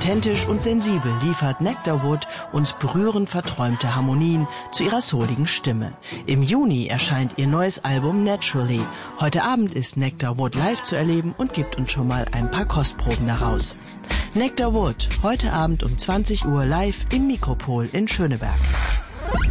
Authentisch und sensibel liefert Nectar Wood uns berührend verträumte Harmonien zu ihrer souligen Stimme. Im Juni erscheint ihr neues Album Naturally. Heute Abend ist Nectar Wood live zu erleben und gibt uns schon mal ein paar Kostproben daraus. Nectar Wood, heute Abend um 20 Uhr live im Mikropol in Schöneberg.